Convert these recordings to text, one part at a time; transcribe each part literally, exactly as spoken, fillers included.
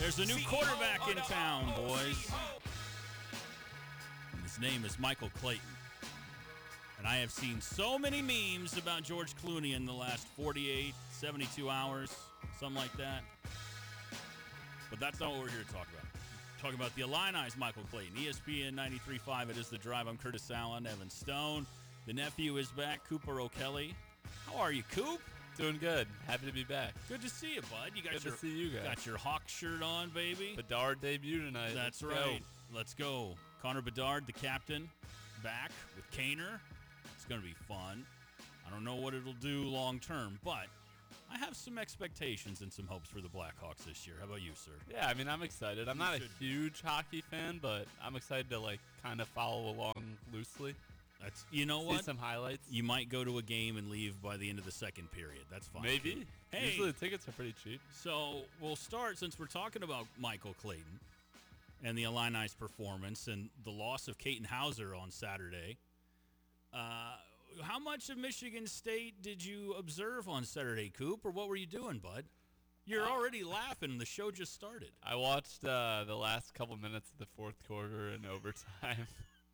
There's a new quarterback in town, boys. And his name is Michael Clayton. And I have seen so many memes about George Clooney in the last forty-eight, seventy-two hours, something like that. But that's not what we're here to talk about. Talking about the Illini's Michael Clayton. E S P N ninety-three point five, it is The Drive. I'm Curtis Allen, Evan Stone. The nephew is back, Cooper O'Kelly. How are you, Coop? Doing good. Happy to be back. Good to see you, bud. You got Good your, to see you guys. Got your Hawk shirt on, baby. Bedard debut tonight. That's Let's right. Go. Let's go. Connor Bedard, the captain, back with Kaner. It's going to be fun. I don't know what it'll do long term, but I have some expectations and some hopes for the Blackhawks this year. How about you, sir? Yeah, I mean, I'm excited. I'm You not should. a huge hockey fan, but I'm excited to, like, kind of follow along loosely. That's you know See what? some highlights. You might go to a game and leave by the end of the second period. That's fine. Maybe. too. Hey, Usually the tickets are pretty cheap. so we'll start since we're talking about Michael Clayton and the Illini's performance and the loss of Caton Hauser on Saturday. Uh, how much of Michigan State did you observe on Saturday, Coop, or what were you doing, bud? You're Uh, already laughing. The show just started. I watched uh, the last couple minutes of the fourth quarter and overtime.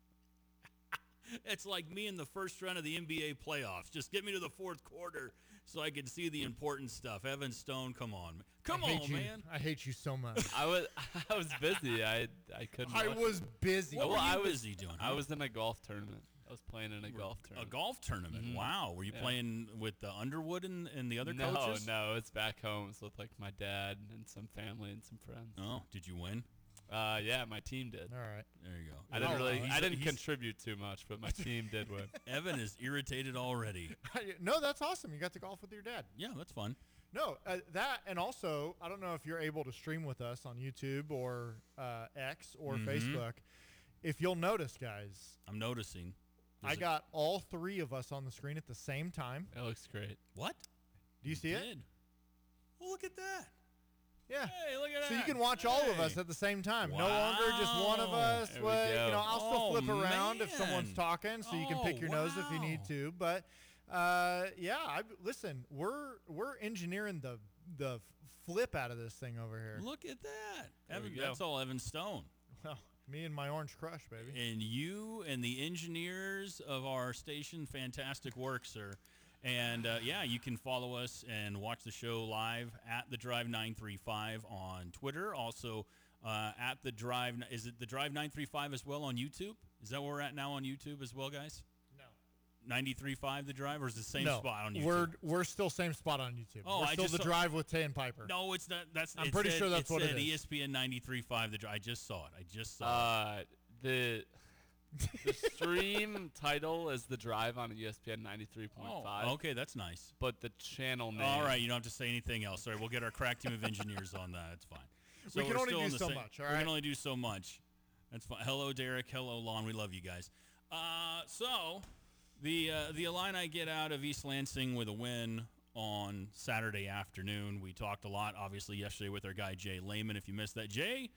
It's like me in the first round of the N B A playoffs. Just get me to the fourth quarter so I can see the important stuff. Evan Stone, come on. Come I hate on, you. man. I hate you so much. I was I was busy. I I couldn't. I watch was it. busy. What Well, were you I was busy doing? I huh? was in a golf tournament. I was playing in a golf A tournament. golf tournament. Mhm. Wow. Were you Yeah. playing with the Underwood and, and the other no, coaches? no, it's back home. It's with like my dad and some family and some friends. Oh, did you win? Uh, yeah, my team did. All right. There you go. I didn't Oh, really. he's- I didn't he's- contribute too much, but my team did win. Evan is irritated already. No, that's awesome. You got to golf with your dad. Yeah, that's fun. No, uh, that and also, I don't know if you're able to stream with us on YouTube or uh, X or Mhm. Facebook. If you'll notice, guys, I'm noticing. I There's a- got all three of us on the screen at the same time. It looks great. What? Do you see it? Did. Well, look at that. Yeah. Hey, look at that. So you can watch all of Hey. us at the same time. No longer just one of Wow. us. There we Well, go. you know, I'll still Oh, flip around if man. someone's talking, so you can Oh, pick your nose if you wow. need to. But uh, yeah, I, listen, we're we're engineering the the flip out of this thing over here. Look at that. There we Evan, go. that's all Evan Stone. Well, me and my orange crush, baby. And you and the engineers of our station, fantastic work, sir. And uh, yeah, you can follow us and watch the show live at the Drive nine three five on Twitter. Also uh, at the Drive. Is it the Drive nine three five as well on YouTube? Is that where we're at now on YouTube as well, guys? No. ninety-three point five The Drive, or is it the same no, spot on YouTube? we're we're still same spot on YouTube. Oh, we're I still just the saw- drive with Tay and Piper. No, it's not. That's. I'm it pretty said- sure that's it what it said is. E S P N ninety-three point five The Drive. I just saw it. I just saw Uh, the the stream title is The Drive on E S P N ninety-three it. point five. Oh, okay, that's nice. But the channel name. All right, you don't have to say anything else. Sorry, we'll get our crack team of engineers on that. It's fine. So We can we're only still do in the so same- much, all We right? can only do so much. That's fine. Hello, Derek. Hello, Lon. We love you guys. Uh, so the uh, the Illini get out of East Lansing with a win on Saturday afternoon. We talked a lot, obviously, yesterday with our guy Jay Lehman. If you missed that, Jay,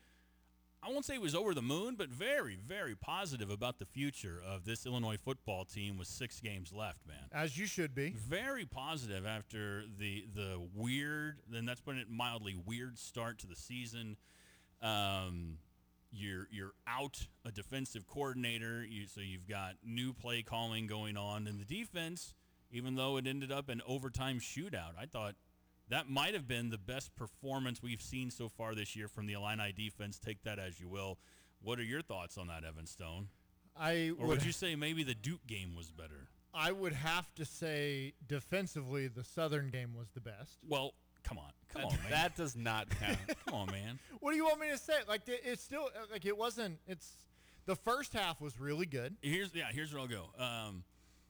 I won't say he was over the moon, but very, very positive about the future of this Illinois football team with six games left, man. As you should be. Very positive after the the weird, then that's been it mildly weird start to the season. Um, you're you're out a defensive coordinator, you, so you've got new play calling going on in the defense. Even though it ended up an overtime shootout, I thought that might have been the best performance we've seen so far this year from the Illini defense. Take that as you will. What are your thoughts on that, Evan Stone? I Or would, would you say maybe the Duke game was better? I would have to say defensively the Southern game was the best. Well, come on, come That, on, man. that does not count. Come on, man. What do you want me to say? Like it- it's still like it wasn't. It's the first half was really good. Here's yeah. Here's where I'll go. Um,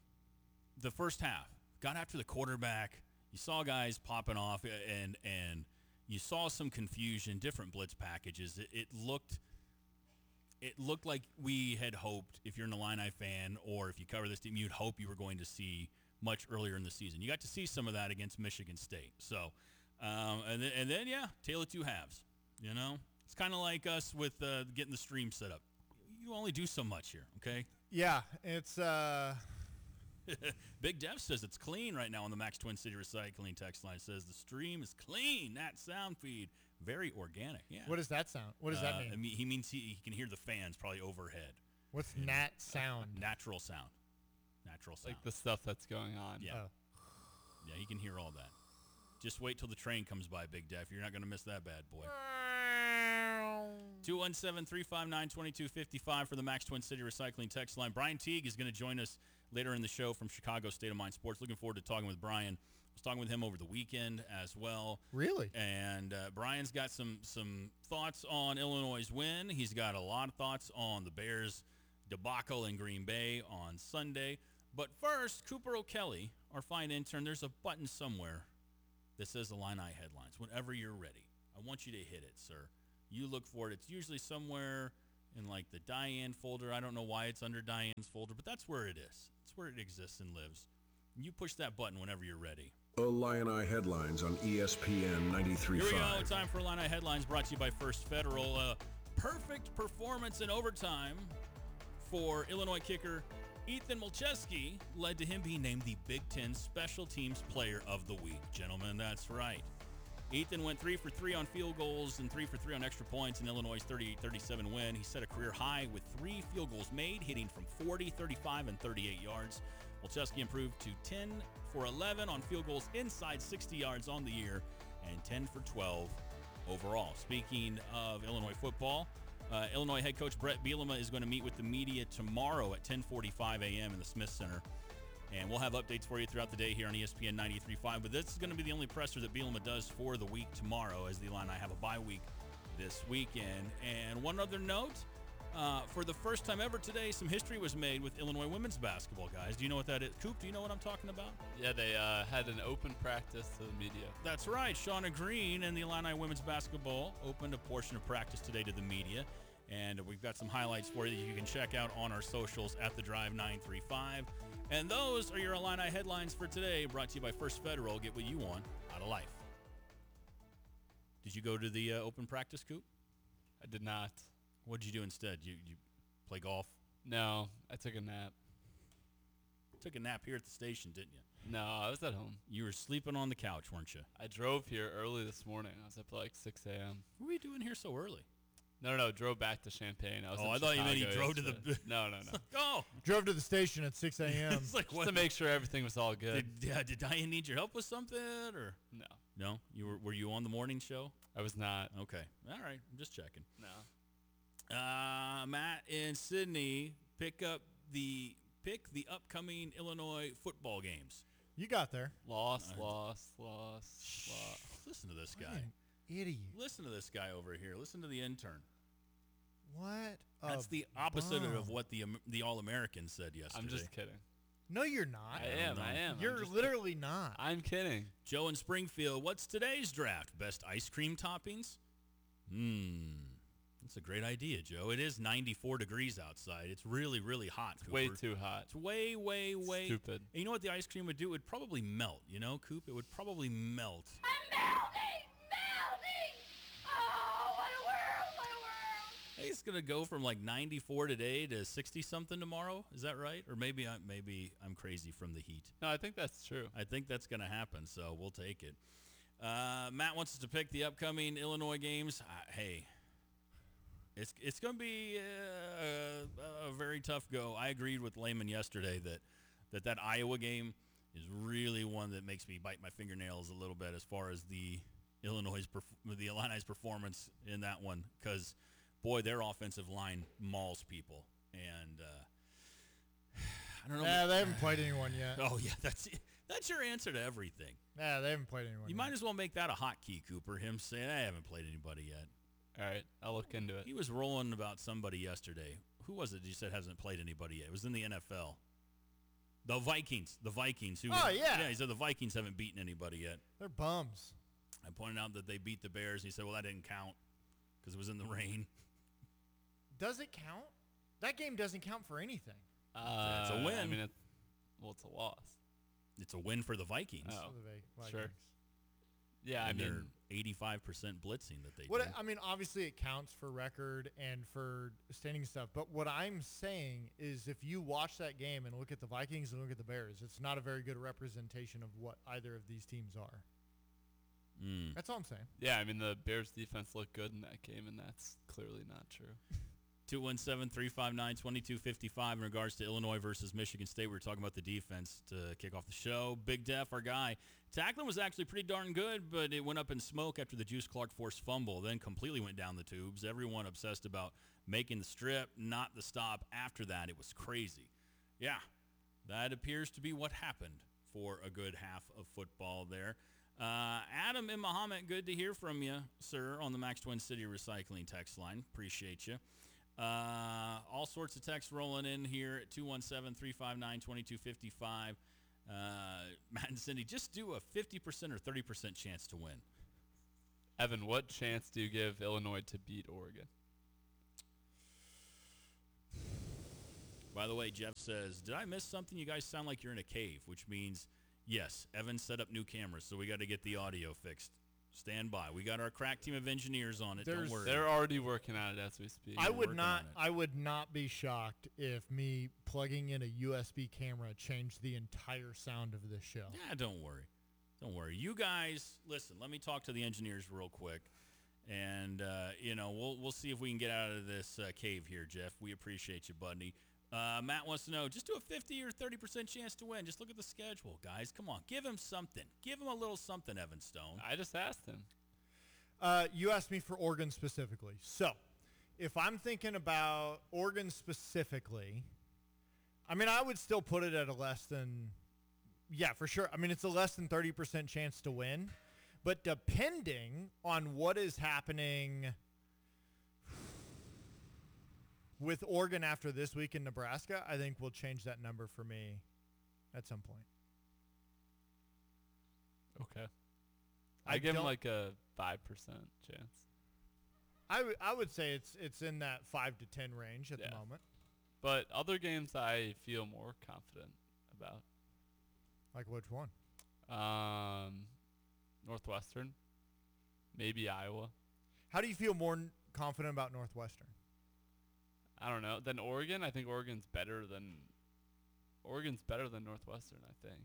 the first half got after the quarterback. You saw guys popping off, and and you saw some confusion, different blitz packages. It, it looked it looked like we had hoped. If you're an Illini fan, or if you cover this team, you'd hope you were going to see much earlier in the season. You got to see some of that against Michigan State. So, um, and then, and then yeah, tale of two halves. You know, it's kind of like us with uh, getting the stream set up. You only do so much here, okay? Yeah, it's uh, Big Dev says it's clean right now on the Max Twin City Recycling text line. It says the stream is clean. That sound feed. Very organic. Yeah. What does that sound? What does that Uh, mean? I mean, he means he, he can hear the fans probably overhead. What's nat sound? Natural sound. Natural sound. Like the stuff that's going on. Yeah. Oh. Yeah, he can hear all that. Just wait till the train comes by, Big Def. You're not going to miss that bad boy. two one seven, three five nine, two two five five for the Max Twin City Recycling text line. Brian Teague is going to join us later in the show from Chicago State of Mind Sports. Looking forward to talking with Brian. I was talking with him over the weekend as well. Really? And uh, Brian's got some some thoughts on Illinois' win. He's got a lot of thoughts on the Bears' debacle in Green Bay on Sunday. But first, Cooper O'Kelly, our fine intern, there's a button somewhere that says Illini headlines. Whenever you're ready, I want you to hit it, sir. You look for it. It's usually somewhere in like the Diane folder. I don't know why it's under Diane's folder, but that's where it is. It's where it exists and lives. And you push that button whenever you're ready. Illini headlines on E S P N ninety-three Here we point five. go. Time for Illini headlines brought to you by First Federal. Uh, perfect performance in overtime for Illinois kicker Ethan Molcheski led to him being named the Big Ten Special Teams Player of the Week. Gentlemen, that's right. Ethan went three for three on field goals and three for three on extra points in Illinois' thirty-eight thirty-seven win. He set a career high with three field goals made, hitting from forty, thirty-five, and thirty-eight yards. Molcheski improved to ten for eleven on field goals inside sixty yards on the year and ten for twelve overall. Speaking of Illinois football, uh, Illinois head coach Brett Bielema is going to meet with the media tomorrow at ten forty-five a.m. in the Smith Center. And we'll have updates for you throughout the day here on E S P N ninety-three point five. But this is going to be the only presser that Bielema does for the week tomorrow, as the Illini have a bye week this weekend. And one other note, uh, for the first time ever today, some history was made with Illinois women's basketball, guys. Do you know what that is? Coop, do you know what I'm talking about? Yeah, they uh, had an open practice to the media. That's right. Shauna Green and the Illini women's basketball opened a portion of practice today to the media. And we've got some highlights for you that you can check out on our socials at The Drive nine three five. And those are your Illini headlines for today, brought to you by First Federal. Get what you want out of life. Did you go to the uh, open practice, Coop? I did not. What did you do instead? You you play golf? No, I took a nap. Took a nap here at the station, didn't you? No, I was at home. You were sleeping on the couch, weren't you? I drove here early this morning. I was up at like six a.m. What were you doing here so early? No, no, no, drove back to Champaign. I was Oh, in I thought you meant you Chicago drove to the yesterday. No, no, no. Oh, Drove to the station at six a.m. it's like Just what? to make sure everything was all good. Did, yeah, did Diane need your help with something, or No, no? You were were you on the morning show? I was not. Okay, all right. I'm just checking. No. Uh, Matt in Sydney, pick up the pick the upcoming Illinois football games. You got there. Loss, Uh, loss, loss, loss. Listen to this What guy. an idiot. Listen to this guy over here. Listen to the intern. What? That's a the opposite bum. of what the Am- the All Americans said yesterday. I'm just kidding. No, you're not. I am, no. I am. I'm You're just literally not. I'm kidding. Joe in Springfield. What's today's draft? Best ice cream toppings? Hmm. That's a great idea, Joe. It is ninety-four degrees outside. It's really, really hot. It's way Cooper. too hot. It's way, way, way. Stupid. And you know what the ice cream would do? It would probably melt. You know, Coop? It would probably melt. I'm melting! Melting! Oh, what a world! What a world! Hey, it's gonna go from like ninety-four today to sixty something tomorrow. Is that right? Or maybe I'm maybe I'm crazy from the heat. No, I think that's true. I think that's gonna happen. So we'll take it. Uh, Matt wants us to pick the upcoming Illinois games. Uh, hey, it's it's gonna be uh, a, a very tough go. I agreed with Lehman yesterday that that that Iowa game is really one that makes me bite my fingernails a little bit as far as the Illinois perf- the Illini's performance in that one, because boy, their offensive line mauls people, and uh, I don't know. Yeah, they haven't played anyone yet. Oh yeah, that's that's your answer to everything. Yeah, they haven't played anyone You yet. might as well make that a hotkey, Cooper. Him saying, I haven't played anybody yet. All right, I'll look into it. He was rolling about somebody yesterday. Who was it you said hasn't played anybody yet? It was in the N F L. The Vikings. The Vikings. Who, Oh, yeah. Yeah, he said the Vikings haven't beaten anybody yet. They're bums. I pointed out that they beat the Bears. He said, well, that didn't count because it was in the rain. Does it count? That game doesn't count for anything. Uh, It's a I win. mean, it, well, it's a loss. It's a win for the Vikings. Oh, For the Vi- sure. Vikings. Yeah, I and mean, they're eighty-five percent blitzing that they What do. I mean, obviously it counts for record and for standing stuff. But what I'm saying is, if you watch that game and look at the Vikings and look at the Bears, it's not a very good representation of what either of these teams are. Mm. That's all I'm saying. Yeah, I mean, the Bears defense looked good in that game, and that's clearly not true. two one seven, three five nine, two two five five in regards to Illinois versus Michigan State. We were talking about the defense to kick off the show. Big Def, our guy. Tackling was actually pretty darn good, but it went up in smoke after the Juice Clark forced fumble, then completely went down the tubes. Everyone obsessed about making the strip, not the stop. After that, it was crazy. Yeah, that appears to be what happened for a good half of football there. Uh, Adam and Muhammad, good to hear from you, sir, on the Max Twin City Recycling text line. Appreciate you. Uh, all sorts of texts rolling in here at two one seven, three five nine, two two five five. Uh, Matt and Cindy, just do a fifty percent or thirty percent chance to win. Evan, what chance do you give Illinois to beat Oregon? By the way, Jeff says, did I miss something? You guys sound like you're in a cave, which means, yes, Evan set up new cameras, so we got to get the audio fixed. Stand by. We got our crack team of engineers on it. There's- Don't worry. They're already working on it as we speak. I would working not. on it. I would not be shocked if me plugging in a U S B camera changed the entire sound of this show. Yeah, don't worry. Don't worry. You guys, listen, let me talk to the engineers real quick. And, uh, you know, we'll we'll see if we can get out of this uh, cave here, Jeff. We appreciate you, buddy. Uh, Matt wants to know, just do a fifty or thirty percent chance to win. Just look at the schedule, guys. Come on. Give him something. Give him a little something, Evan Stone. I just asked him. Uh, you asked me for Oregon specifically. So, if I'm thinking about Oregon specifically, I mean, I would still put it at a less than, yeah, for sure. I mean, it's a less than thirty percent chance to win. But depending on what is happening with Oregon after this week in Nebraska, I think we'll change that number for me at some point. Okay. I, I give him don't- like a five percent chance. I, w- I would say it's it's in that five to ten range at Yeah. the moment. But other games I feel more confident about. Like which one? Um, Northwestern, maybe Iowa. How do you feel more n- confident about Northwestern? I don't know. Then Oregon, I think Oregon's better than Oregon's better than Northwestern, I think.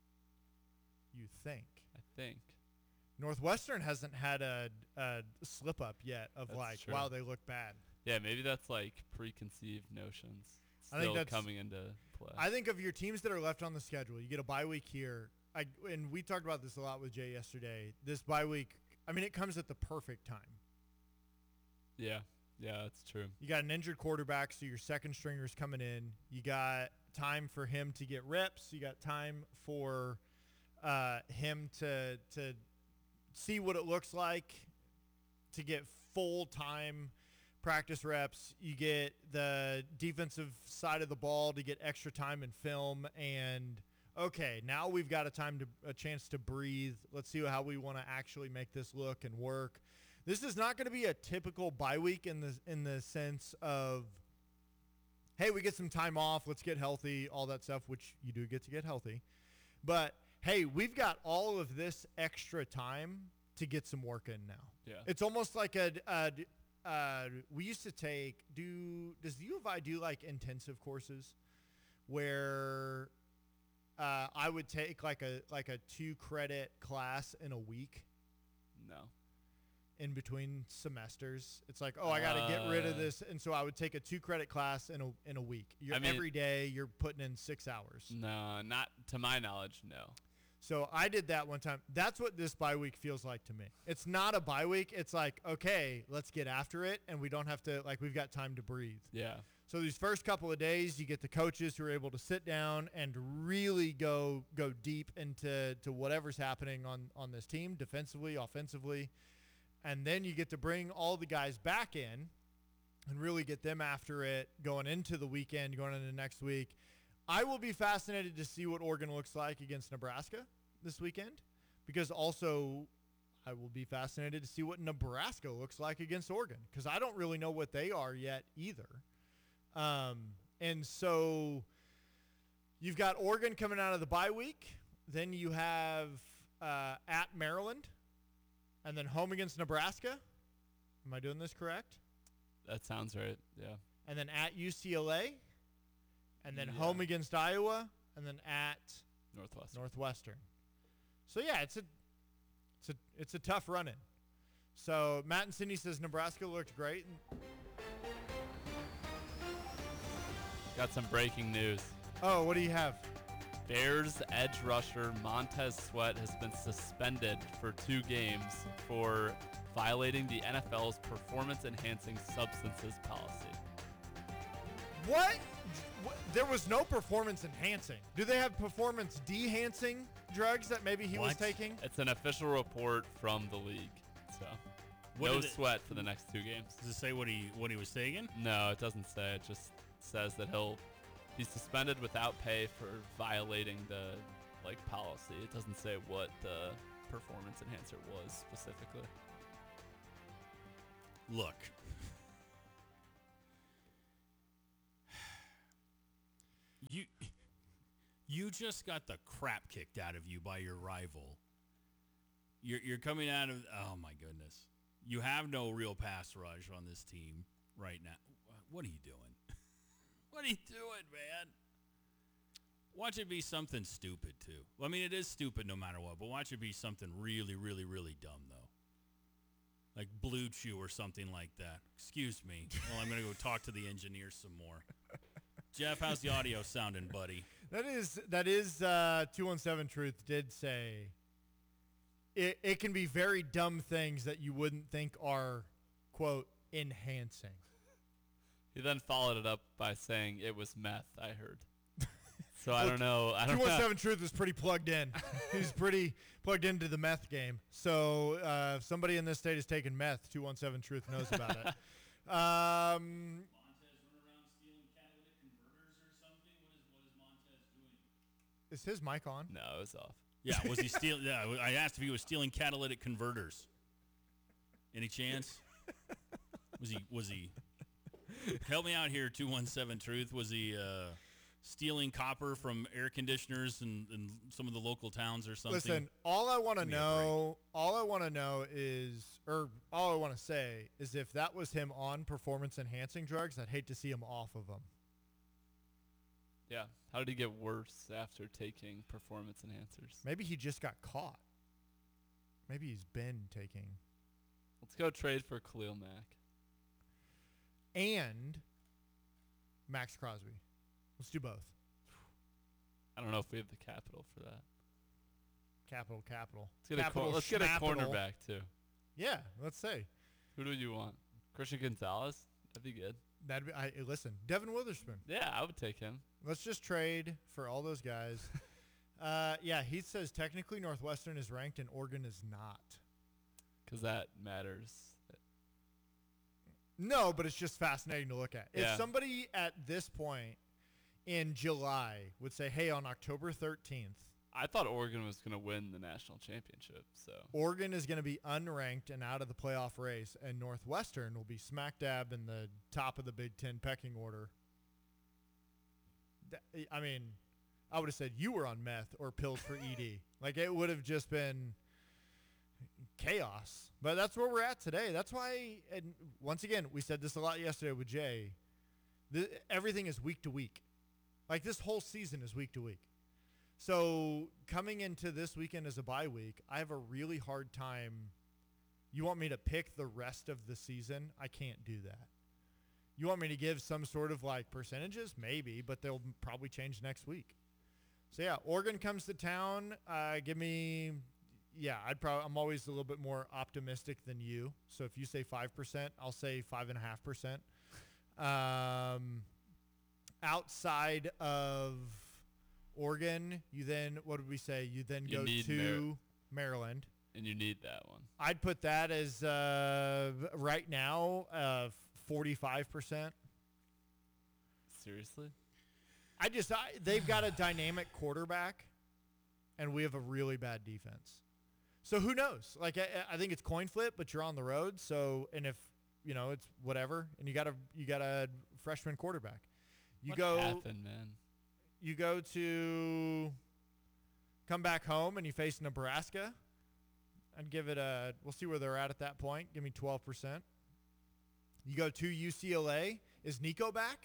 You think? I think. Northwestern hasn't had a, a slip up yet of That's like, true. wow, they look bad. Yeah, maybe that's like preconceived notions I think still that's- coming into play. I think of your teams that are left on the schedule. You get a bye week here. I, and we talked about this a lot with Jay yesterday. This bye week, I mean, it comes at the perfect time. yeah, yeah, that's true. You got an injured quarterback, so your second stringer's coming in. You got time for him to get reps. You got time for uh, him to to see what it looks like to get full time practice reps. You get the defensive side of the ball to get extra time in film. And okay, now we've got a time to a chance to breathe. Let's see how we want to actually make this look and work. This is not going to be a typical bye week in the in the sense of, hey, we get some time off, let's get healthy, all that stuff, which you do get to get healthy. But hey, we've got all of this extra time to get some work in now. Yeah. It's almost like a, a uh, we used to take do does the U of I do like intensive courses where uh, I would take like a like a two credit class in a week No. in between semesters. It's like, oh, I got to get rid of Uh, this, and so I would take a two credit class in a in a week. You're I mean- every day you're putting in six hours. No, not to my knowledge, no. So I did that one time. That's what this bye week feels like to me. It's not a bye week. It's like, okay, let's get after it, and we don't have to, like, we've got time to breathe. Yeah. So these first couple of days, you get the coaches who are able to sit down and really go go deep into to whatever's happening on, on this team, defensively, offensively. And then you get to bring all the guys back in and really get them after it going into the weekend, going into next week. I will be fascinated to see what Oregon looks like against Nebraska this weekend, because also I will be fascinated to see what Nebraska looks like against Oregon, because I don't really know what they are yet either. Um, and so you've got Oregon coming out of the bye week. Then you have uh, at Maryland, and then home against Nebraska. Am I doing this correct? That sounds right. Yeah. And then at U C L A, and then Yeah. home against Iowa, and then at Northwestern. Northwestern. So yeah, it's a It's a it's a tough run-in. So Matt and Cindy says Nebraska looked great. Got some breaking news. Oh, what do you have? Bears edge rusher Montez Sweat has been suspended for two games for violating the N F L's performance-enhancing substances policy. What? What? There was no performance enhancing. Do they have performance de-hancing drugs that maybe he was What? taking? It's an official report from the league. So, What no did it- Sweat for the next two games. Does it say what he what he was taking? No, it doesn't say. It just says that he'll be suspended without pay for violating the like policy. It doesn't say what the performance enhancer was specifically. Look. You you just got the crap kicked out of you by your rival. You're you're coming out of oh my goodness. You have no real pass rush on this team right now. What are you doing? What are you doing, man? Watch it be something stupid too. Well, I mean, it is stupid no matter what, but watch it be something really, really, really dumb though. Like Blue Chew or something like that. Excuse me. Well, I'm gonna go talk to the engineer some more. Jeff, how's the audio sounding, buddy? That is that is uh, two one seven Truth did say it, it can be very dumb things that you wouldn't think are, quote, enhancing. He then followed it up by saying it was meth, I heard. So I don't know. I don't two one seven know. Truth is pretty plugged in. He's pretty plugged into the meth game. So uh, if somebody in this state is taking meth, two one seven Truth knows about it. Um, is his mic on? No, it was off. Yeah, was he stealing? Yeah, I asked if he was stealing catalytic converters. Any chance? Was he? Was he? Help me out here, two one seven Truth. Was he uh, stealing copper from air conditioners in, in some of the local towns or something? Listen, all I want to Give me a know, all I want to know is, or all I want to say is, if that was him on performance-enhancing drugs, I'd hate to see him off of them. Yeah. How did he get worse after taking performance enhancers? Maybe he just got caught. Maybe he's been taking. Let's go trade for Khalil Mack. And Max Crosby. Let's do both. I don't know if we have the capital for that. Capital, capital. Let's get, a, capital cor- let's get a schnapital. cornerback, too. Yeah, let's say. Who do you want? Christian Gonzalez? That'd be good. That'd be, I, listen, Devin Witherspoon. Yeah, I would take him. Let's just trade for all those guys. uh, yeah, he says technically Northwestern is ranked and Oregon is not. Because that matters. No, but it's just fascinating to look at. Yeah. If somebody at this point in July would say, hey, on October thirteenth, I thought Oregon was going to win the national championship. So Oregon is going to be unranked and out of the playoff race, and Northwestern will be smack dab in the top of the Big Ten pecking order. Th- I mean, I would have said you were on meth or pills for E D. Like, it would have just been chaos. But that's where we're at today. That's why, and once again, we said this a lot yesterday with Jay, the, everything is week to week. Like, this whole season is week to week. So coming into this weekend as a bye week, I have a really hard time. You want me to pick the rest of the season? I can't do that. You want me to give some sort of like percentages? Maybe, but they'll probably change next week. So yeah, Oregon comes to town. Uh, give me, yeah, I'd probably, I'm always a little bit more optimistic than you. So if you say five percent, I'll say five and a half percent. Um, outside of Oregon, you then, what did we say? You then You go need to Maryland. and you need that one. I'd put that as uh, right now uh, forty-five percent. Seriously? I just I, they've got a dynamic quarterback, and we have a really bad defense. So who knows? Like I, I think it's coin flip, but you're on the road. So and if you know it's whatever, and you got a you got a freshman quarterback, you what go happened, man? you go to come back home and you face Nebraska. I'd give it a. We'll see where they're at at that point. Give me twelve percent. You go to U C L A. Is Nico back?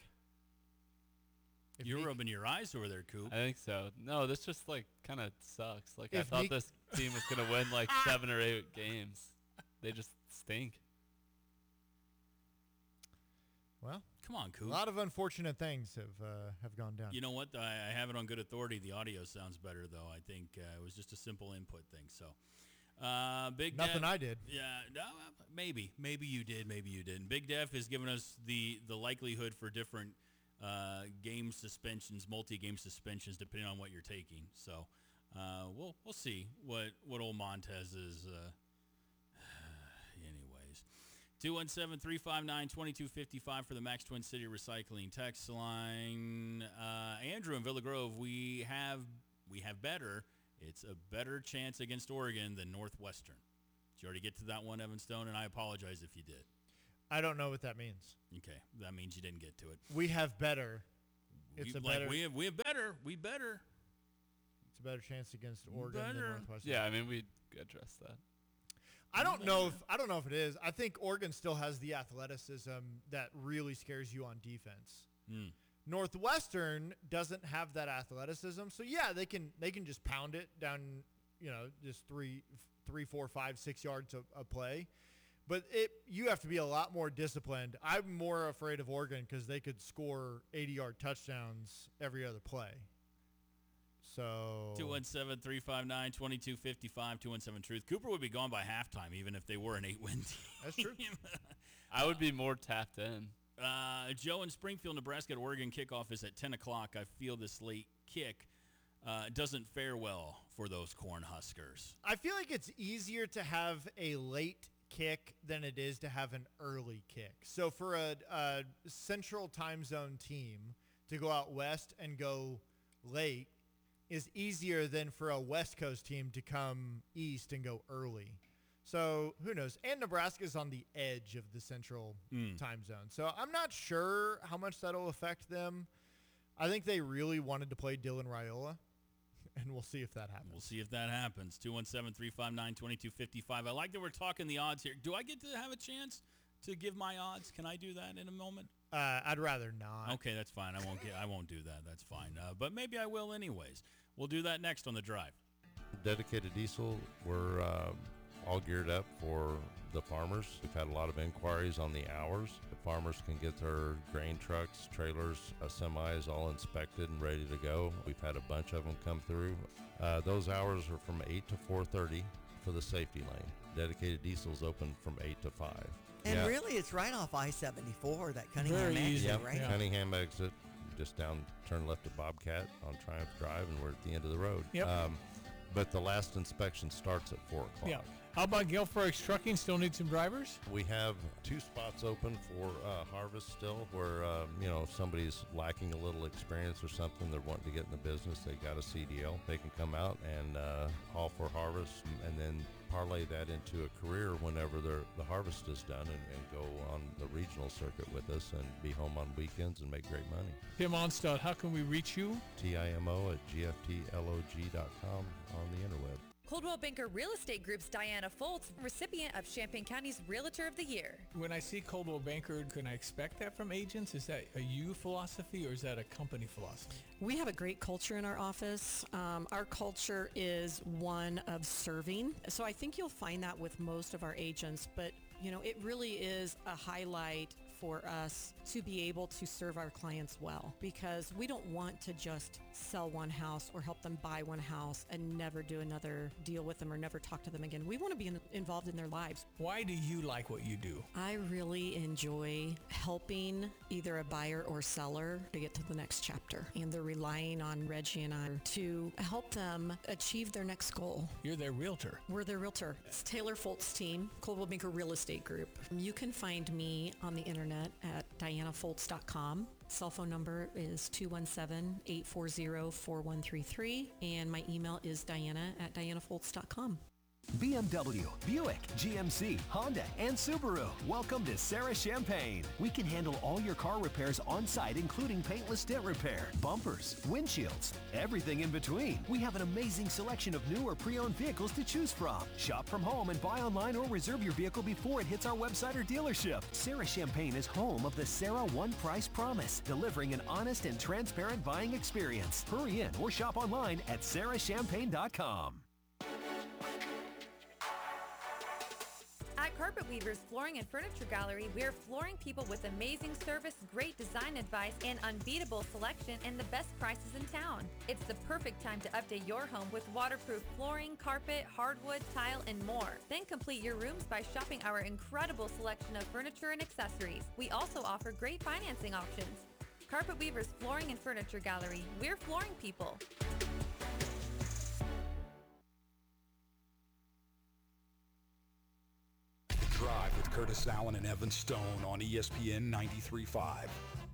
If You're Nico- rubbing your eyes over there, Coop. I think so. No, this just like kind of sucks. Like I If thought Nick- this team was going to win like seven or eight games. They just stink. Well, Come on, a Coop. lot of unfortunate things have uh, have gone down. You know what? I, I have it on good authority. The audio sounds better, though. I think uh, it was just a simple input thing. So, uh, Big Nothing Dev, I did. Yeah, no, maybe, maybe you did, maybe you didn't. Big Def has given us the the likelihood for different uh, game suspensions, multi-game suspensions, depending on what you're taking. So, uh, we'll we'll see what what old Montez is. Uh, anyways, two one seven, three five nine, two two five five for the Max Twin City Recycling text line. Uh, Andrew in Villa Grove, we have we have better. It's a better chance against Oregon than Northwestern. Did you already get to that one, Evan Stone? And I apologize if you did. I don't know what that means. Okay, that means you didn't get to it. We have better. It's we, a like, better. we have we have better. We better. It's a better chance against Oregon than Better. Northwestern. Yeah, I mean, we addressed that. I don't know if I don't know if it is. I think Oregon still has the athleticism that really scares you on defense. Mm. Northwestern doesn't have that athleticism, so yeah, they can they can just pound it down, you know, just three, three, four, five, six yards a, a play. But it you have to be a lot more disciplined. I'm more afraid of Oregon because they could score eighty-yard touchdowns every other play. So two one seven, three five nine, two two five five, two one seven Truth. Cooper would be gone by halftime, even if they were an eight-win team. That's true. I would be more tapped in. Uh, Joe in Springfield, Nebraska at Oregon kickoff is at ten o'clock. I feel this late kick uh, doesn't fare well for those Cornhuskers. I feel like it's easier to have a late kick than it is to have an early kick. So for a, a central time zone team to go out west and go late is easier than for a West Coast team to come east and go early. So who knows? And Nebraska's on the edge of the central Mm. time zone. So I'm not sure how much that'll affect them. I think they really wanted to play Dylan Raiola, and we'll see if that happens. We'll see if that happens. two one seven, three five nine, two two five five. I like that we're talking the odds here. Do I get to have a chance to give my odds? Can I do that in a moment? Uh, I'd rather not. Okay, that's fine. I won't get. I won't do that. That's fine. Uh, but maybe I will anyways. We'll do that next on the drive. Dedicated Diesel, we're uh, all geared up for the farmers. We've had a lot of inquiries on the hours. The farmers can get their grain trucks, trailers, uh, semis all inspected and ready to go. We've had a bunch of them come through. Uh, those hours are from eight to four thirty for the safety lane. Dedicated Diesel's open from eight to five. And Yeah. really, it's right off I seventy-four, that Cunningham Very exit, easy. Yep, right? Cunningham exit, just down, turn left at Bobcat on Triumph Drive, and we're at the end of the road. Yep. Um, but the last inspection starts at four o'clock. Yeah. How about Gilfrex Trucking? Still need some drivers? We have two spots open for uh, harvest still, where um, you know if somebody's lacking a little experience or something, they're wanting to get in the business. They got a C D L. They can come out and uh, haul for harvest, and then parlay that into a career whenever the the harvest is done, and, and go on the regional circuit with us and be home on weekends and make great money. Tim Onstad, how can we reach you? T I M O at G F T L O G dot com on the interweb. Coldwell Banker Real Estate Group's Diana Foltz, recipient of Champaign County's Realtor of the Year. When I see Coldwell Banker, can I expect that from agents? Is that a you philosophy or is that a company philosophy? We have a great culture in our office. Um, our culture is one of serving. So I think you'll find that with most of our agents, but you know, it really is a highlight for us to be able to serve our clients well, because we don't want to just sell one house or help them buy one house and never do another deal with them or never talk to them again. We want to be in, involved in their lives. Why do you like what you do? I really enjoy helping either a buyer or seller to get to the next chapter, and they're relying on Reggie and I to help them achieve their next goal. You're their realtor. We're their realtor. It's Taylor Foltz team, Coldwell Banker Real Estate Group. You can find me on the internet at diana foltz dot com. Cell phone number is two one seven, eight four zero, four one three three, and my email is diana at diana foltz dot com. B M W, Buick, G M C, Honda, and Subaru. Welcome to Sarah Champagne. We can handle all your car repairs on site, including paintless dent repair, bumpers, windshields, everything in between. We have an amazing selection of new or pre-owned vehicles to choose from. Shop from home and buy online or reserve your vehicle before it hits our website or dealership. Sarah Champagne is home of the Sarah One Price Promise, delivering an honest and transparent buying experience. Hurry in or shop online at sarah champagne dot com. At Carpet Weavers Flooring and Furniture Gallery, we're flooring people with amazing service, great design advice, and unbeatable selection and the best prices in town. It's the perfect time to update your home with waterproof flooring, carpet, hardwood, tile, and more. Then complete your rooms by shopping our incredible selection of furniture and accessories. We also offer great financing options. Carpet Weavers Flooring and Furniture Gallery. We're flooring people. Drive with Curtis Allen and Evan Stone on E S P N ninety-three point five.